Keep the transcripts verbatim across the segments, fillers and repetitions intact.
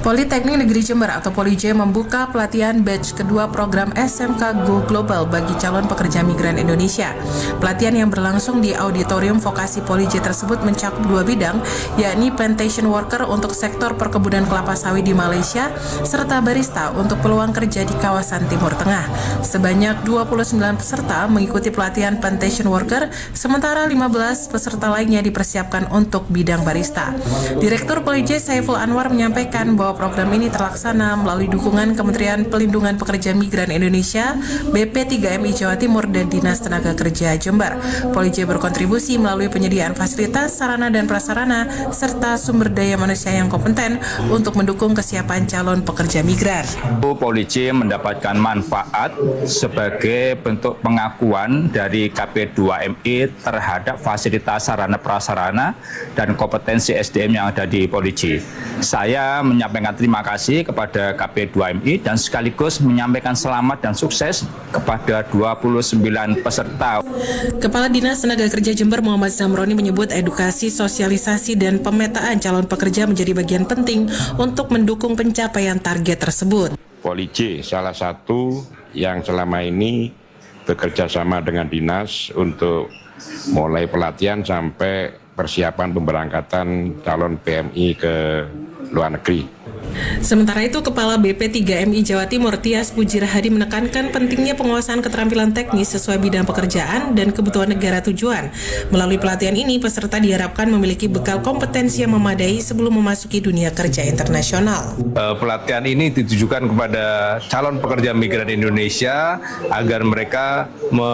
Politeknik Negeri Jember atau Polij membuka pelatihan batch kedua program S M K Go Global bagi calon pekerja migran Indonesia. Pelatihan yang berlangsung di Auditorium Vokasi Polij tersebut mencakup dua bidang, yakni plantation worker untuk sektor perkebunan kelapa sawit di Malaysia, serta barista untuk peluang kerja di kawasan Timur Tengah. Sebanyak dua puluh sembilan peserta mengikuti pelatihan plantation worker, sementara lima belas peserta lainnya dipersiapkan untuk bidang barista. Direktur Polij Saiful Anwar menyampaikan bahwa program ini terlaksana melalui dukungan Kementerian Pelindungan Pekerja Migran Indonesia, B P tiga M I Jawa Timur, dan Dinas Tenaga Kerja Jember. Polij berkontribusi melalui penyediaan fasilitas, sarana dan prasarana, serta sumber daya manusia yang kompeten untuk mendukung kesiapan calon pekerja migran. Polij mendapatkan manfaat sebagai bentuk pengakuan dari K P dua M I terhadap fasilitas sarana prasarana dan kompetensi S D M yang ada di Polij. Saya menyampaikan terima kasih kepada K P dua M I dan sekaligus menyampaikan selamat dan sukses kepada dua puluh sembilan peserta. Kepala Dinas Tenaga Kerja Jember Muhammad Zamroni menyebut edukasi, sosialisasi, dan pemetaan calon pekerja menjadi bagian penting untuk mendukung pencapaian target tersebut. Polij salah satu yang selama ini bekerja sama dengan dinas untuk mulai pelatihan sampai persiapan pemberangkatan calon P M I ke luar negeri. Sementara itu, Kepala B P tiga M I Jawa Timur Tias Pujirahadi menekankan pentingnya penguasaan keterampilan teknis sesuai bidang pekerjaan dan kebutuhan negara tujuan. Melalui pelatihan ini, peserta diharapkan memiliki bekal kompetensi yang memadai sebelum memasuki dunia kerja internasional. Uh, pelatihan ini ditujukan kepada calon pekerja migran Indonesia agar mereka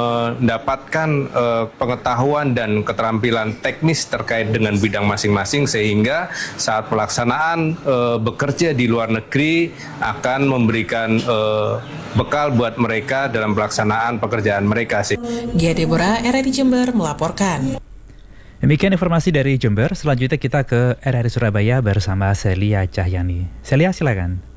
mendapatkan uh, pengetahuan dan keterampilan teknis terkait dengan bidang masing-masing, sehingga saat pelaksanaan uh, bekerja di luar negeri akan memberikan uh, bekal buat mereka dalam pelaksanaan pekerjaan mereka. Gia Deborah, R R I Jember melaporkan. Demikian informasi dari Jember. Selanjutnya kita ke R R I Surabaya bersama Celia Cahyani. Celia, silakan.